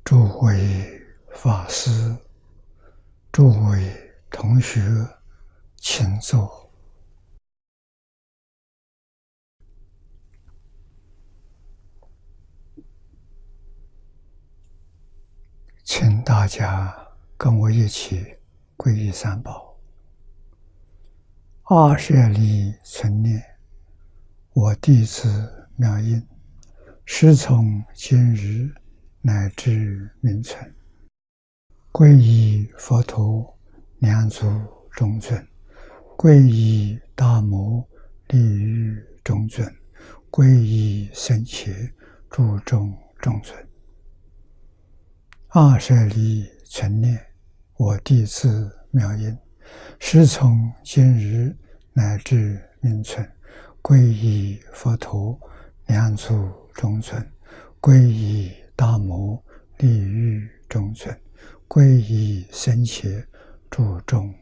诸位法师，诸位同学，请坐。请大家跟我一起皈依三宝。阿舍利存念，我弟子妙音，师从今日乃至明存，皈依佛陀，两足中尊，皈依大摩利欲中尊，皈依僧伽注中中尊。阿舍利存念，我弟子妙音，师从今日乃至明存，皈依佛陀，两足中尊，皈依大摩利欲中尊，皈依僧伽注中